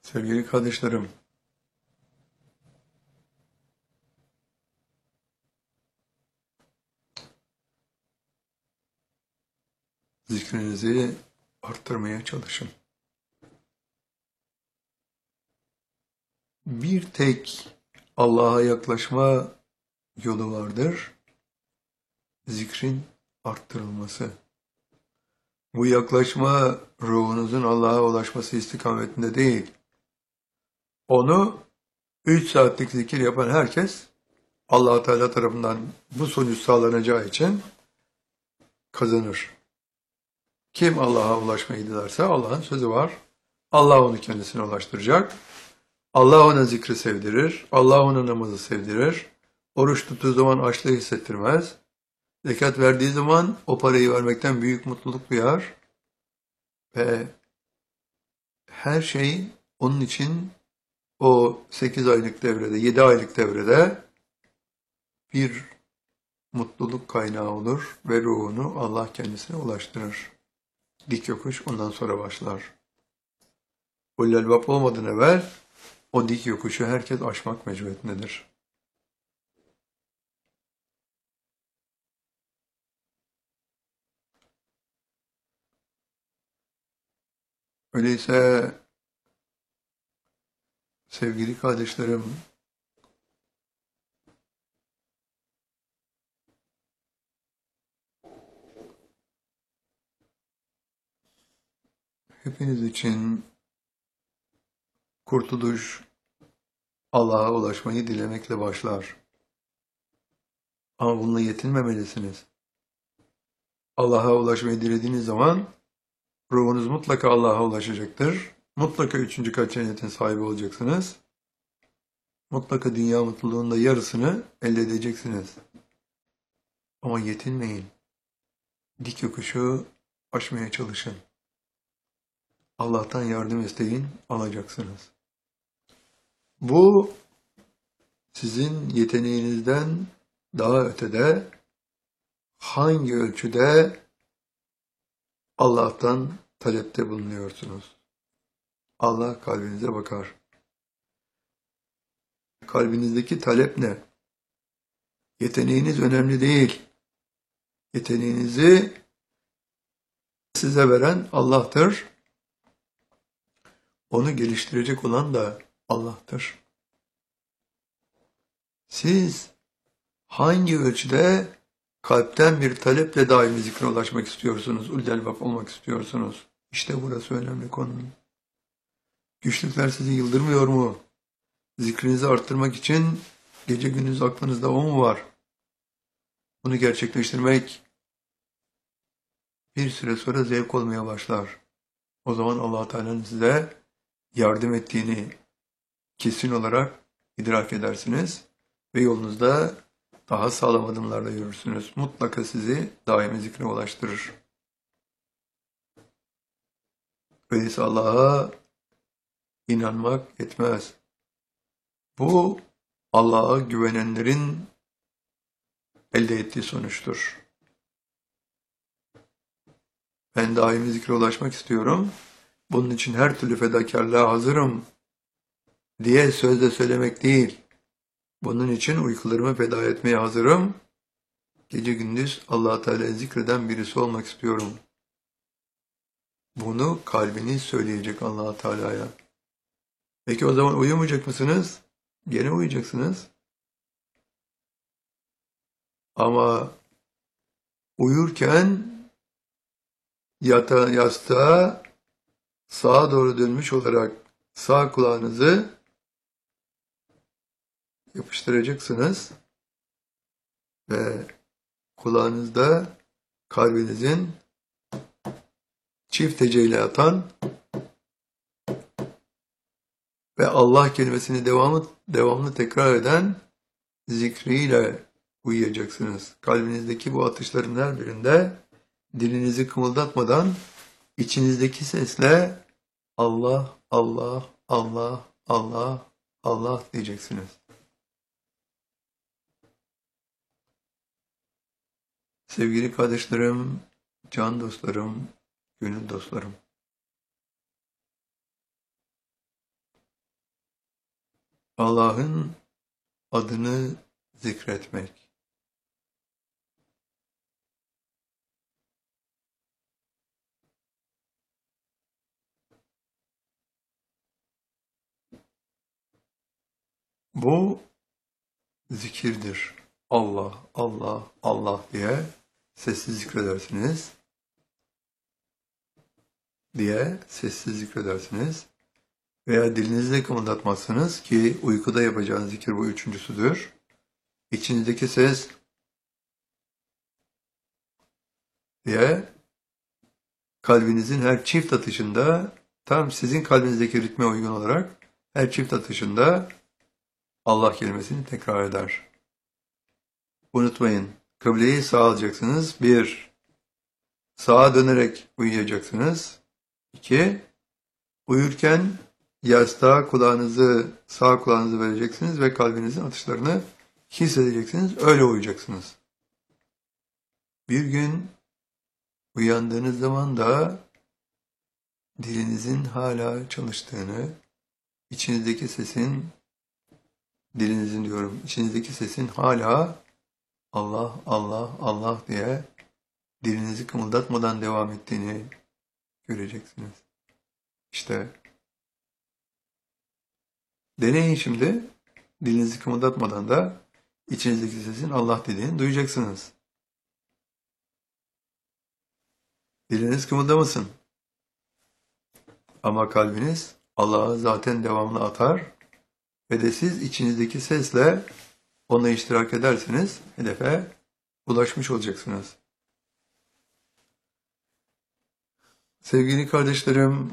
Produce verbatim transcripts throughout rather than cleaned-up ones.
Sevgili kardeşlerim, zikrinizi arttırmaya çalışın. Bir tek Allah'a yaklaşma yolu vardır, zikrin arttırılması. Bu yaklaşma ruhunuzun Allah'a ulaşması istikametinde değil. Onu üç saatlik zikir yapan herkes Allah Teala tarafından bu sonuç sağlanacağı için kazanır. Kim Allah'a ulaşmayı dilerse Allah'ın sözü var. Allah onu kendisine ulaştıracak. Allah ona zikri sevdirir. Allah ona namazı sevdirir. Oruç tuttuğu zaman açlığı hissettirmez. Zekat verdiği zaman o parayı vermekten büyük mutluluk duyar. Ve her şey onun için o sekiz aylık devrede, yedi aylık devrede bir mutluluk kaynağı olur ve ruhunu Allah kendisine ulaştırır. Dik yokuş ondan sonra başlar. Ulul albab olmadan evvel o dik yokuşu herkes aşmak mecburiyetindedir. Öyleyse sevgili kardeşlerim, hepiniz için kurtuluş Allah'a ulaşmayı dilemekle başlar. Ama bununla yetinmemelisiniz. Allah'a ulaşmayı dilediğiniz zaman ruhunuz mutlaka Allah'a ulaşacaktır. Mutlaka üçüncü kaçeniyetin sahibi olacaksınız. Mutlaka dünya mutluluğunda yarısını elde edeceksiniz. Ama yetinmeyin. Dik yokuşu aşmaya çalışın. Allah'tan yardım isteyin, alacaksınız. Bu sizin yeteneğinizden daha ötede hangi ölçüde Allah'tan talepte bulunuyorsunuz? Allah kalbinize bakar. Kalbinizdeki talep ne? Yeteneğiniz önemli değil. Yeteneğinizi size veren Allah'tır. Onu geliştirecek olan da Allah'tır. Siz hangi ölçüde kalpten bir taleple daimi zikre ulaşmak istiyorsunuz, ulul albab olmak istiyorsunuz? İşte burası önemli konu. Güçlükler sizi yıldırmıyor mu? Zikrinizi arttırmak için gece gündüz aklınızda o mu var? Bunu gerçekleştirmek bir süre sonra zevk olmaya başlar. O zaman Allah Teala'nın size yardım ettiğini kesin olarak idrak edersiniz ve yolunuzda daha sağlam adımlarla yürürsünüz. Mutlaka sizi daimi zikre ulaştırır. Öyleyse Allah'a inanmak yetmez. Bu Allah'a güvenenlerin elde ettiği sonuçtur. Ben daimi zikre ulaşmak istiyorum. Bunun için her türlü fedakarlığa hazırım diye sözle söylemek değil. Bunun için uykularımı feda etmeye hazırım. Gece gündüz Allah Teala'yı zikreden birisi olmak istiyorum. Bunu kalbiniz söyleyecek Allah Teala'ya. Peki o zaman uyumayacak mısınız? Gene uyuyacaksınız. Ama uyurken yatağa, yastığa sağa doğru dönmüş olarak sağ kulağınızı yapıştıracaksınız ve kulağınızda kalbinizin çift heceyle atan ve Allah kelimesini devamlı, devamlı tekrar eden zikriyle uyuyacaksınız. Kalbinizdeki bu atışların her birinde dilinizi kımıldatmadan içinizdeki sesle Allah, Allah, Allah, Allah, Allah diyeceksiniz. Sevgili kardeşlerim, can dostlarım, gönül dostlarım. Allah'ın adını zikretmek. Bu zikirdir. Allah, Allah, Allah diye sessiz zikredersiniz. Diye sessiz zikredersiniz. Veya dilinizle kımıldatmazsınız ki uykuda yapacağınız zikir bu üçüncüsüdür. İçinizdeki ses diye kalbinizin her çift atışında tam sizin kalbinizdeki ritme uygun olarak her çift atışında Allah kelimesini tekrar eder. Unutmayın, kıbleyi sağa alacaksınız. Bir, sağa dönerek uyuyacaksınız. İki, uyurken yastığa kulağınızı, sağ kulağınızı vereceksiniz ve kalbinizin atışlarını hissedeceksiniz. Öyle uyuyacaksınız. Bir gün uyandığınız zaman da dilinizin hala çalıştığını, içinizdeki sesin, dilinizin diyorum, içinizdeki sesin hala Allah, Allah, Allah diye dilinizi kımıldatmadan devam ettiğini göreceksiniz. İşte deneyin şimdi, dilinizi kımıldatmadan da içinizdeki sesin Allah dediğini duyacaksınız. Diliniz kımıldamasın. Ama kalbiniz Allah'a zaten devamlı atar ve de siz içinizdeki sesle onunla iştirak ederseniz hedefe ulaşmış olacaksınız. Sevgili kardeşlerim,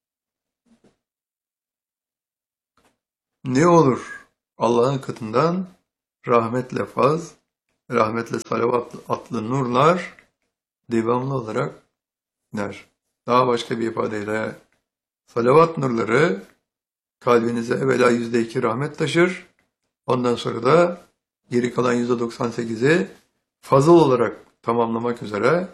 ne olur Allah'ın katından rahmetle faz, rahmetle salavat atlı nurlar devamlı olarak iner. Daha başka bir ifadeyle salavat nurları kalbinize evvela yüzde iki rahmet taşır. Ondan sonra da geri kalan yüzde doksan sekizi fazıl olarak tamamlamak üzere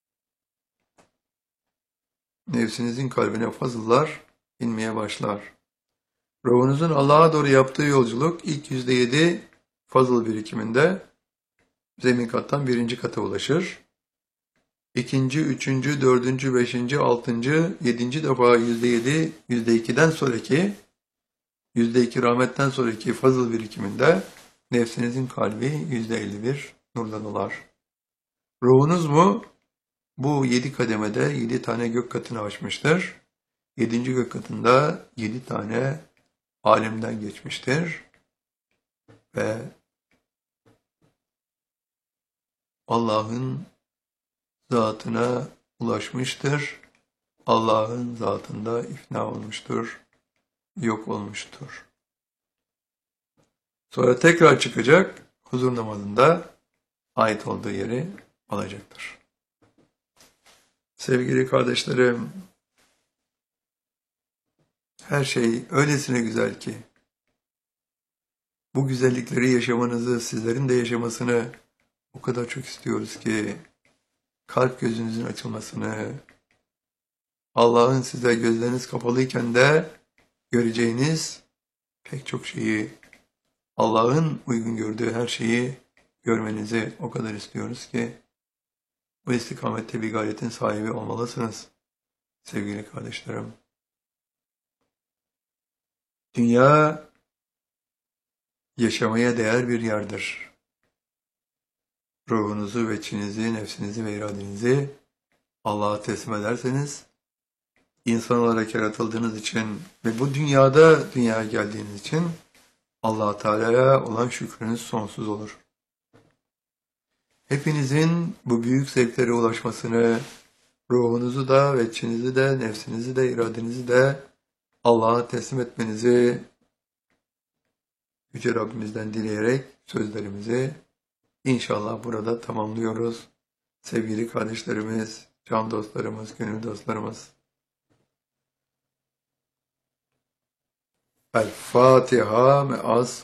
nefsinizin kalbine fazıllar inmeye başlar. Ruhunuzun Allah'a doğru yaptığı yolculuk ilk yüzde yedi fazıl birikiminde zemin kattan birinci kata ulaşır. İkinci, üçüncü, dördüncü, beşinci, altıncı, yedinci defa yüzde yedi, yüzde ikiden sonraki, yüzde iki rahmetten sonraki fazıl birikiminde nefsinizin kalbi yüzde elli bir nurla dolar. Ruhunuz mu? Bu yedi kademede yedi tane gök katını aşmıştır. Yedinci gök katında yedi tane alemden geçmiştir. Ve Allah'ın zatına ulaşmıştır. Allah'ın zatında ifna olmuştur, yok olmuştur. Sonra tekrar çıkacak, huzur namazında ait olduğu yeri alacaktır. Sevgili kardeşlerim, her şey öylesine güzel ki, bu güzellikleri yaşamanızı, sizlerin de yaşamasını o kadar çok istiyoruz ki, kalp gözünüzün açılmasını, Allah'ın size gözleriniz kapalıyken de göreceğiniz pek çok şeyi, Allah'ın uygun gördüğü her şeyi görmenizi o kadar istiyoruz ki, bu istikamette bir gayretin sahibi olmalısınız sevgili kardeşlerim. Dünya yaşamaya değer bir yerdir. Ruhunuzu ve içinizi, nefsinizi ve iradenizi Allah'a teslim ederseniz, insan olarak yaratıldığınız için ve bu dünyada dünyaya geldiğiniz için Allah Teala'ya olan şükrünüz sonsuz olur. Hepinizin bu büyük zevklere ulaşmasını, ruhunuzu da ve içinizi de, nefsinizi de, iradenizi de Allah'a teslim etmenizi Yüce Rabbimizden dileyerek sözlerimizi inşallah burada tamamlıyoruz. Sevgili kardeşlerimiz, can dostlarımız, gönül dostlarımız. El Fatiha me'as